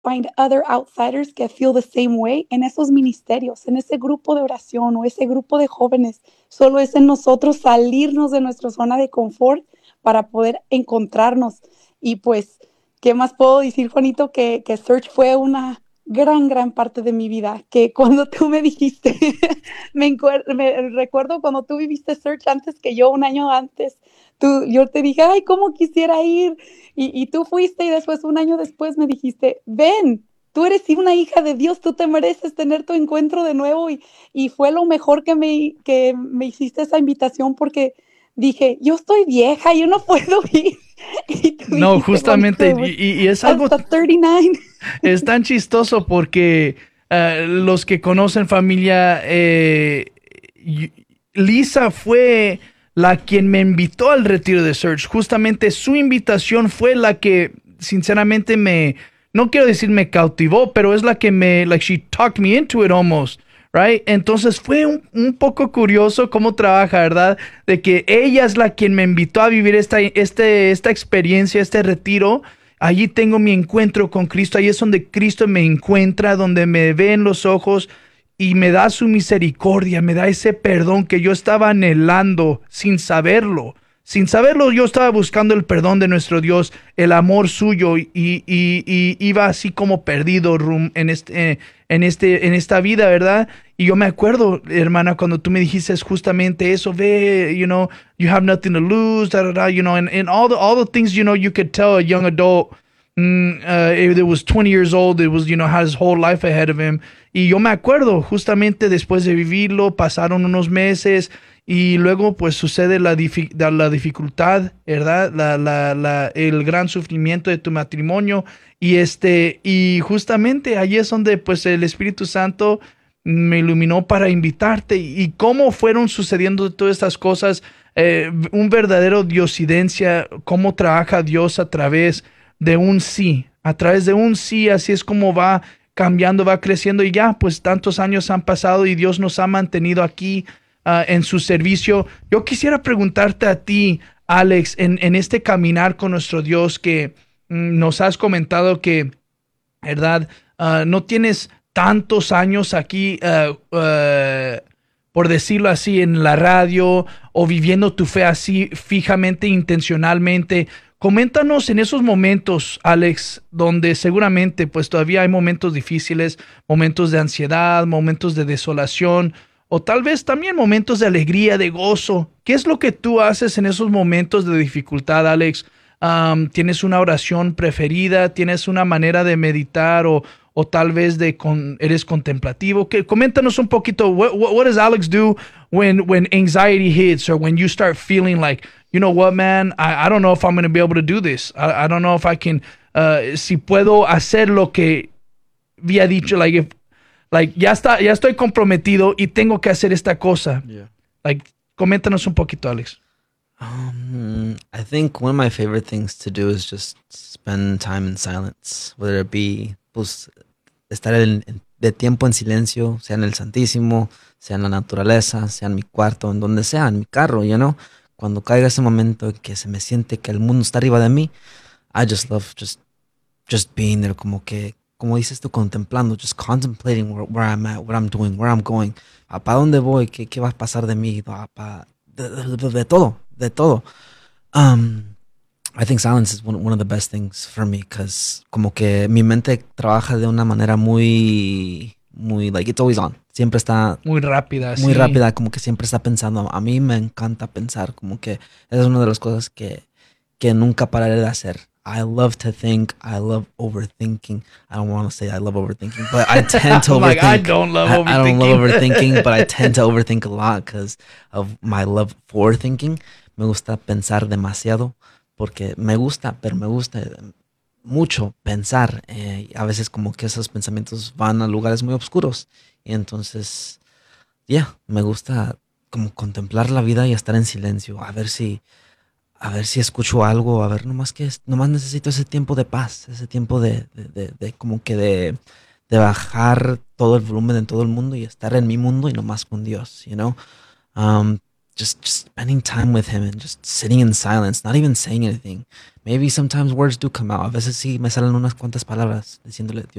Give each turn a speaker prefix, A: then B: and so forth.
A: find other outsiders que feel the same way en esos ministerios, en ese grupo de oración o ese grupo de jóvenes. Solo es en nosotros salirnos de nuestra zona de confort para poder encontrarnos. Y pues, ¿qué más puedo decir, Juanito? Que Search fue una gran parte de mi vida, que cuando tú me dijiste, me recuerdo cuando tú viviste Search antes que yo, un año antes, yo te dije, ay, cómo quisiera ir, y tú fuiste y después, un año después me dijiste, ven, tú eres una hija de Dios, tú te mereces tener tu encuentro de nuevo, y fue lo mejor que me hiciste esa invitación, porque dije, yo estoy vieja, yo no puedo ir. Y tú
B: No,
A: dijiste, Juanito,
B: justamente,
A: it was
B: y es algo,
A: hasta 39.
B: es tan chistoso porque los que conocen familia, Lisa fue la quien me invitó al retiro de Search. Justamente su invitación fue la que, sinceramente, no quiero decir me cautivó, pero es la que like she talked me into it almost. Right? Entonces fue un poco curioso cómo trabaja, ¿verdad? De que ella es la quien me invitó a vivir esta experiencia, este retiro. Allí tengo mi encuentro con Cristo. Ahí es donde Cristo me encuentra, donde me ve en los ojos y me da su misericordia, me da ese perdón que yo estaba anhelando sin saberlo. Sin saberlo, yo estaba buscando el perdón de nuestro Dios, el amor suyo, y iba así como perdido en esta vida, ¿verdad? Y yo me acuerdo, hermana, cuando tú me dijiste justamente eso, ve, you have nothing to lose, da, da, da, and all the things, you could tell a young adult, if it was 20 years old, it was, had his whole life ahead of him. Y yo me acuerdo, justamente después de vivirlo, pasaron unos meses y luego pues sucede la dificultad, ¿verdad? El gran sufrimiento de tu matrimonio y justamente allí es donde pues el Espíritu Santo me iluminó para invitarte y cómo fueron sucediendo todas estas cosas, un verdadero diosidencia, cómo trabaja Dios a través de un sí, a través de un sí, así es como va cambiando, va creciendo y ya, pues tantos años han pasado y Dios nos ha mantenido aquí en su servicio. Yo quisiera preguntarte a ti, Alex, en este caminar con nuestro Dios que nos has comentado que, ¿verdad? No tienes tantos años aquí, por decirlo así, en la radio o viviendo tu fe así fijamente, intencionalmente. Coméntanos en esos momentos, Alex, donde seguramente pues todavía hay momentos difíciles, momentos de ansiedad, momentos de desolación o tal vez también momentos de alegría, de gozo. ¿Qué es lo que tú haces en esos momentos de dificultad, Alex? ¿Tienes una oración preferida? ¿Tienes una manera de meditar o tal vez eres contemplativo? Coméntanos un poquito. What does Alex do when anxiety hits or when you start feeling like, you know what, man, I don't know if I'm going to be able to do this. I don't know if I can, si puedo hacer lo que había dicho, ya estoy comprometido y tengo que hacer esta cosa.
C: Yeah.
B: Like, coméntanos un poquito, Alex.
C: I think one of my favorite things to do is just spend time in silence, whether it be pues estar de tiempo en silencio, sea en el Santísimo, sea en la naturaleza, sea en mi cuarto, en donde sea, en mi carro, cuando caiga ese momento en que se me siente que el mundo está arriba de mí, I just love just being there, como dices tú, contemplando, just contemplating where I'm at, what I'm doing, where I'm going, para dónde voy, qué va a pasar de mí, de todo, de todo. I think silence is one of the best things for me, because como que mi mente trabaja de una manera muy, like, it's always on. Siempre está
B: muy rápida,
C: muy
B: sí.
C: rápida, como que siempre está pensando. A mí me encanta pensar, como que esa es una de las cosas que nunca pararé de hacer. I love to think. I love overthinking. I don't want to say I love overthinking, but I tend to overthink.
B: Like, I don't love overthinking.
C: I don't love overthinking, but I tend to overthink a lot because of my love for thinking. Me gusta pensar demasiado porque me gusta mucho pensar. A veces como que esos pensamientos van a lugares muy oscuros. Y entonces, me gusta como contemplar la vida y estar en silencio. A ver si escucho algo, nomás necesito ese tiempo de paz, ese tiempo de como que de bajar todo el volumen en todo el mundo y estar en mi mundo y nomás con Dios, just spending time with him and just sitting in silence, not even saying anything. Maybe sometimes words do come out. A veces sí me salen unas cuantas palabras diciéndole,